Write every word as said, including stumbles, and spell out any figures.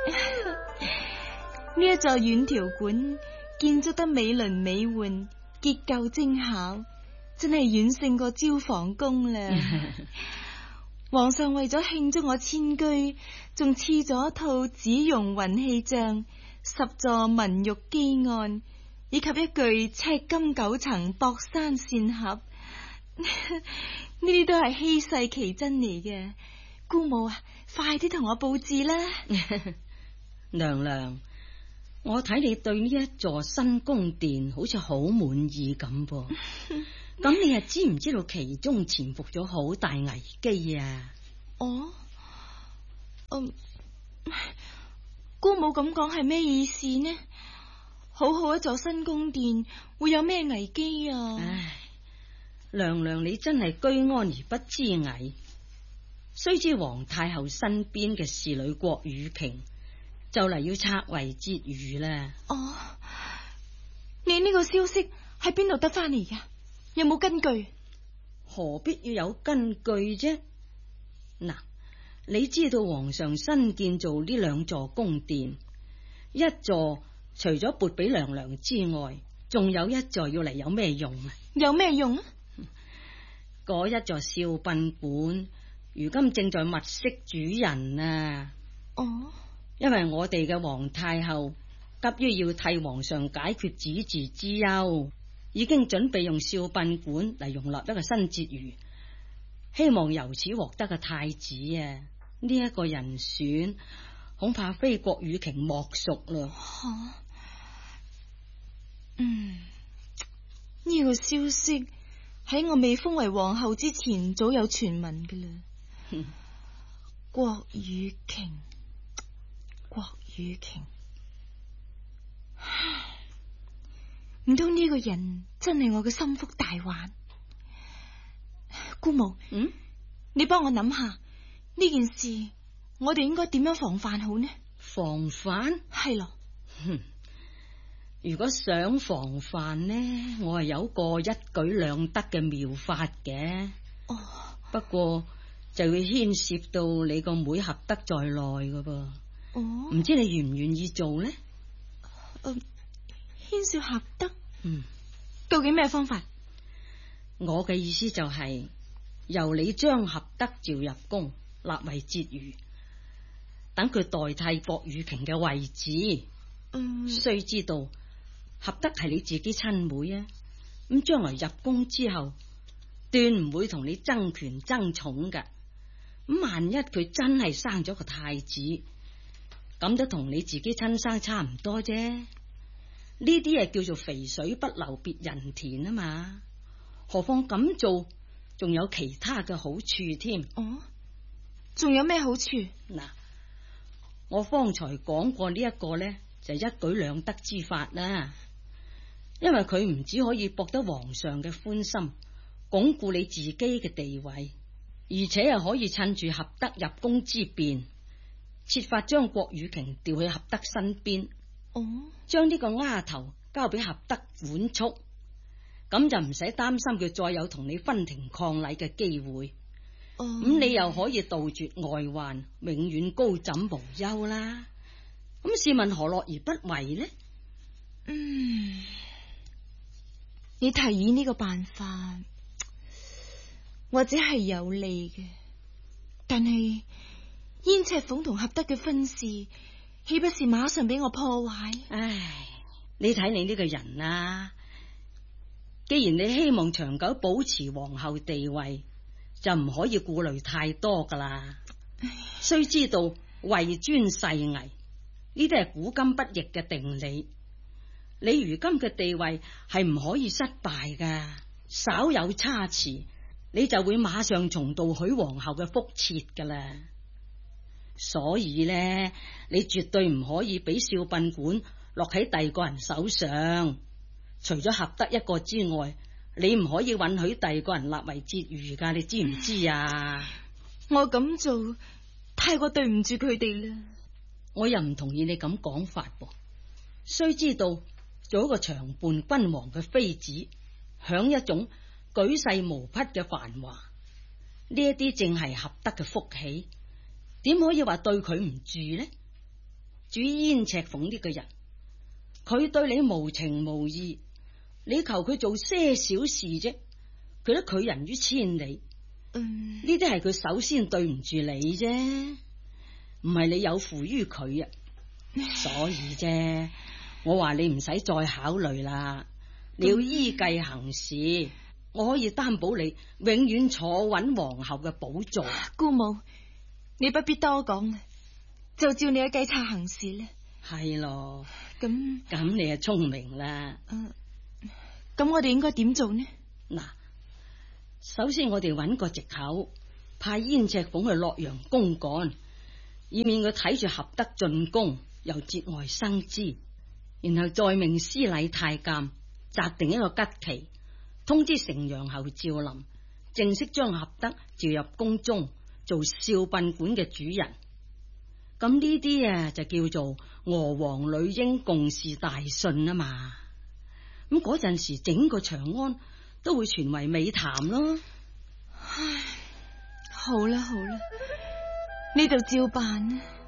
呢一座遠條館建築得美輪美奐，結構精巧，真係遠勝過招房宮啦。皇上為咗慶祝我遷居，仲賜咗一套紫容雲氣帳、十座文玉基案，以及一具赤金九層薄山扇盒。呢啲都係稀世奇珍嚟嘅。姑母啊，快啲同我布置啦。 娘娘，我睇你對呢一座新宮殿好似好滿意咁噃。咁你又知唔知道其中潛伏咗好大危機啊？ 哦，嗯，姑母咁講係咩意思呢？好好一座新宮殿會有咩危機啊？ 唉，娘娘你真係居安而不知危。須知皇太后身邊嘅侍女郭雨瓊就嚟要拆為婕妤啦。 哦，你呢個消息喺邊度得翻嚟噶？有冇根據？ 何必要有根據啫？嗱，你知道皇上新建造呢兩座宮殿，一座除咗撥俾娘娘之外，仲有一座要嚟有咩用啊？ 有咩用啊？ 嗰一座少賓館如今正在物色主人啊！ 哦， 因為我哋嘅皇太后急於要替皇上解決子嗣之憂，已經準備用少賓館嚟容納一個新婕妤，希望由此獲得個太子啊！呢、這、一個人選恐怕非郭雨瓊莫屬啦。 吓、啊，嗯，呢、這個消息喺我未封為皇后之前早有傳聞噶啦。郭雨瓊，郭雨瓊，唔通呢個人真係我嘅心腹大患？姑母， 嗯， 你幫我諗下呢件事，我哋應該點樣防範好呢？ 防範？ 係咯。 哼，如果想防範呢，我係有個一舉兩得嘅妙法嘅。 哦， 不過就會牽涉到你個妹合德在內噶噃。 哦， 唔知你願唔願意做呢？ 誒，牽涉合德？ 嗯， 究竟咩方法？ 我嘅意思就係、是、由你將合德召入宮，立為婕妤，等佢代替郭雨瓊嘅位置。 嗯， 須知道合德係你自己親妹啊，咁將來入宮之後，斷唔會同你爭權爭寵噶。咁萬一佢真係生咗個太子，咁都同你自己親生差唔多啫。呢啲係叫做肥水不流別人田啊嘛。何況咁做仲有其他嘅好處添。 哦，仲有咩好處？ 嗱，我方才講過呢一個呢，就係一舉兩得之法啦。因為佢唔只可以博得皇上嘅歡心，鞏固你自己嘅地位，而且又可以趁住合德入宮之便，設法將郭雨瓊調去合德身邊。 哦， 將呢個丫頭交俾合德管束，咁就唔使擔心佢再有同你分庭抗禮嘅機會。 哦， 咁你又可以杜絕外患，永遠高枕無憂啦。咁試問何樂而不為呢？ 嗯，你提議呢個辦法或者係有利嘅，但係燕赤鳳同合德嘅婚事，豈不是馬上俾我破壞？ 唉，你睇你呢個人啊，既然你希望長久保持皇后地位，就唔可以顧慮太多噶啦。須知道位尊世危，呢啲係古今不易嘅定理。你如今嘅地位係唔可以失敗噶，稍有差池，你就會馬上重蹈許皇后嘅覆轍噶啦。所以呢，你絕對唔可以俾少賓館落喺第二個人手上。除咗合德一個之外，你唔可以允許第二個人立為婕妤噶，你知唔知啊？ 我咁做太過對唔住佢哋啦。 我又唔同意你咁講法噃。須知道做一個長伴君王嘅妃子，享一種舉世無匹嘅繁華，呢一啲正係合德嘅福氣，點可以話對佢唔住呢？ 至於燕赤鳳呢個人，佢對你無情無義，你求佢做些小事啫，佢都拒人於千里。 嗯， 呢啲係佢首先對唔住你啫，唔係你有負於佢啊。所以啫，我話你唔使再考慮啦，你要依計行事，我可以擔保你永遠坐穩皇后嘅寶座。 姑母，你不必多講，就照你嘅計策行事啦。 係咯， 咁咁你係聰明啦。 嗯，咁我哋應該點做呢？ 嗱，首先我哋揾個藉口，派燕赤鳳去洛陽公幹，以免佢睇住合德進宮，又節外生枝。然後再命司禮太監擇定一個吉期，通知成陽侯趙林，正式將合德召入宮中做少賓館嘅主人。咁呢啲啊就叫做娥皇女英共事大信啊嘛。咁嗰陣時整個長安都會傳為美談咯。 唉，好啦好啦，呢度照辦啦。